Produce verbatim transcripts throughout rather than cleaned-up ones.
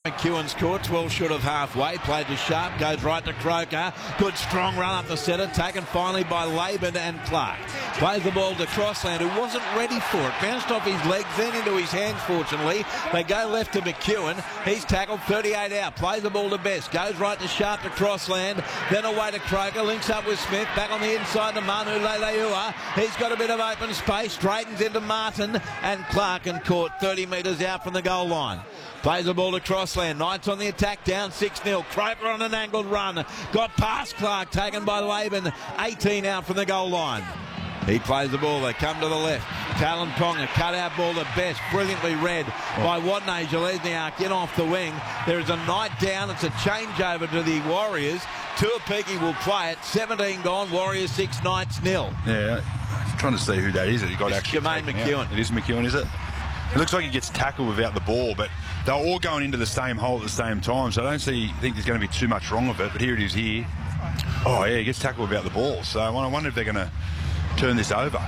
McEwen's court, twelve short of halfway. Played to Sharp, goes right to Croker. Good strong run up the centre, taken finally by Laban and Clark. Plays the ball to Crossland, who wasn't ready for it. Bounced off his legs, then into his hands, fortunately. They go left to McEwen. He's tackled, thirty-eight out. Plays the ball to Best. Goes right to Sharp to Crossland. Then away to Croker. Links up with Smith. Back on the inside to Manu Leilua. He's got a bit of open space. Straightens into Martin. And Clark and Court thirty metres out from the goal line. Plays the ball to Crossland. Knights on the attack, down six nil. Croker on an angled run. Got past Clark, taken by Laban. eighteen out from the goal line. He plays the ball. They come to the left. Talon Ponga, cut out ball to Best. Brilliantly read by Watney Jelezniak in off the wing. There is a Knight down. It's a changeover to the Warriors. Tuapiki will play it. seventeen gone. Warriors six, Knights nil. Yeah, I'm trying to see who that is. That he got it's actually Jermaine McEwen. Out. It is McEwen, is it? It looks like he gets tackled without the ball, but they're all going into the same hole at the same time, so I don't see think there's going to be too much wrong with it. But here it is here. Oh yeah, he gets tackled without the ball. So I wonder if they're going to turn this over.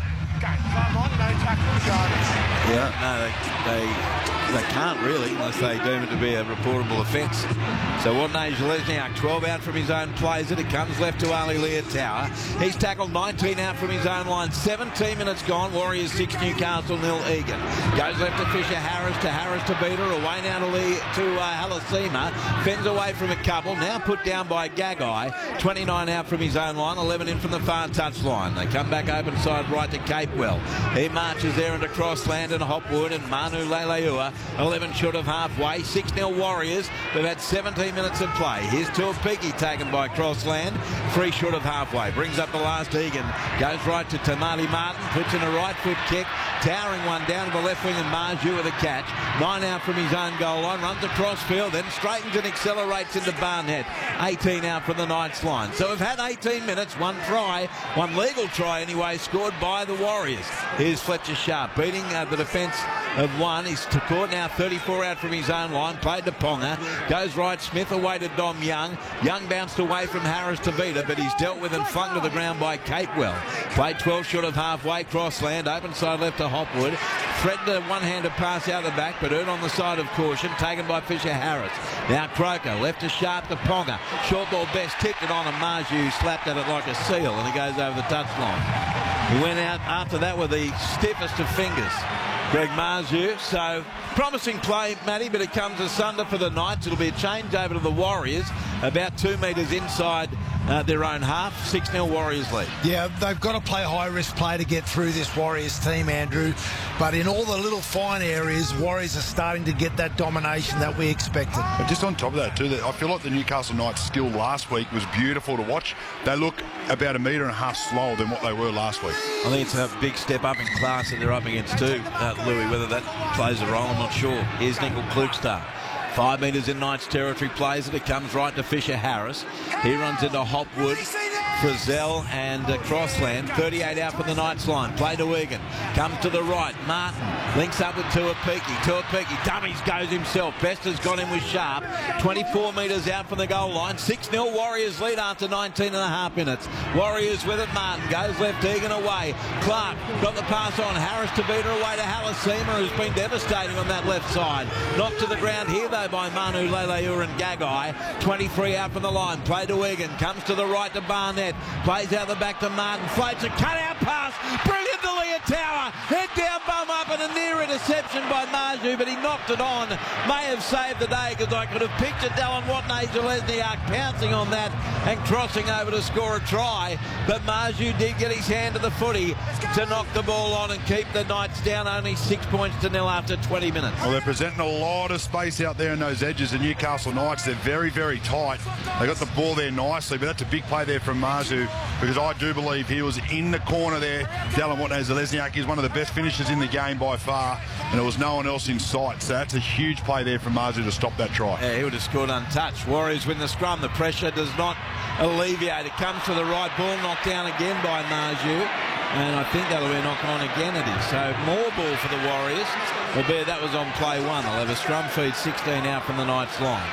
Yeah, no, they, they they can't really unless they deem it to be a reportable offence. So Watney Jelezniak, twelve out from his own, plays it. It comes left to Ali Leotower. He's tackled, nineteen out from his own line. seventeen minutes gone. Warriors six, Newcastle nil, Egan. Goes left to Fisher Harris, to Harris to Beater. Away now to Lee, to uh, Halasima. Fends away from a couple. Now put down by Gagai. twenty-nine out from his own line. eleven in from the far touch line. They come back open side right to Capewell. He marches there into Crossland and Hopwood and Manu Leilua. eleven short of halfway. six nil Warriors. They've had seventeen minutes of play. Here's Tuapiki taken by Crossland. three short of halfway. Brings up the last Egan. Goes right to Tamati Martin. Puts in a right foot kick. Towering one down to the left wing and Marju with a catch. Nine out from his own goal line. Runs across field. Then straightens and accelerates into Barnett. eighteen out from the Knights line. So we've had eighteen minutes. One try. One legal try anyway scored by the Warriors. Here's Fletcher Sharp beating uh, the defence of one. He's to court now, thirty-four out from his own line. Played to Ponga. Goes right. Smith away to Dom Young. Young bounced away from Harris to Vita, but he's dealt with and flung to the ground by Capewell. Played twelve short of halfway. Crossland. Open side left to Hopwood. Threatened a one-handed pass out the back, but earned on the side of caution. Taken by Fisher Harris. Now Croker. Left to Sharp to Ponga. Short ball Best. Tipped it on and Marju slapped at it like a seal, and he goes over the touchline. He went out after that with the stiffest of fingers, Greg Marju. So promising play, Matty, but it comes asunder for the Knights. It'll be a change over to the Warriors, about two metres inside uh, their own half. six nil Warriors lead. Yeah, they've got to play high-risk play to get through this Warriors team, Andrew. But in all the little fine areas, Warriors are starting to get that domination that we expected. But just on top of that, too, I feel like the Newcastle Knights' skill last week was beautiful to watch. They look about a metre and a half slower than what they were last week. I think it's a big step up in class that they're up against too, uh, Louis. Whether that plays a role, I'm not sure. Here's Nickel Klukstar. Five metres in Knights territory, plays it. It comes right to Fisher Harris. He runs into Hopwood, Frizzell and uh, Crossland. thirty-eight out from the Knights line. Play to Egan. Comes to the right. Martin links up with Tuapiki. Tuapiki dummies goes himself. Best has got him with Sharp. twenty-four metres out from the goal line. six nil Warriors lead after nineteen and a half minutes. Warriors with it. Martin goes left. Egan away. Clark got the pass on. Harris to beat her away to Halasima, who's been devastating on that left side. Knocked to the ground here though by Manu Leilua and Gagai. twenty-three out from the line. Play to Egan. Comes to the right to Barnett. Plays out the back to Martin. Floats a cut-out pass. Brilliant to Leotower. Head down, bum up, and a near interception by Marju, but he knocked it on. May have saved the day because I could have pictured Dallin Watney Jelezniak pouncing on that and crossing over to score a try. But Marju did get his hand to the footy to knock the ball on and keep the Knights down only six points to nil after twenty minutes. Well, they're presenting a lot of space out there in those edges. The Newcastle Knights, they're very, very tight. They got the ball there nicely, but that's a big play there from Marju, because I do believe he was in the corner there. Dallin Watney Jelezniak is one of the best finishers in the game by far, and there was no one else in sight. So that's a huge play there from Marju to stop that try. Yeah, he would have scored untouched. Warriors win the scrum. The pressure does not alleviate. It comes to the right, ball knocked down again by Marju, and I think that'll be a knock on again. It is. So more ball for the Warriors, albeit that was on play one. They'll have a scrum feed sixteen out from the Knights line.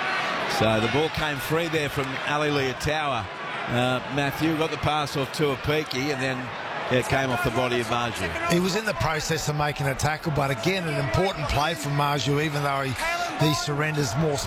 So the ball came free there from Ali Leotower. Uh, Matthew got the pass off to Tuapiki, and then it came off the body of Marju. He was in the process of making a tackle, but again, an important play from Marju, even though he, he surrenders more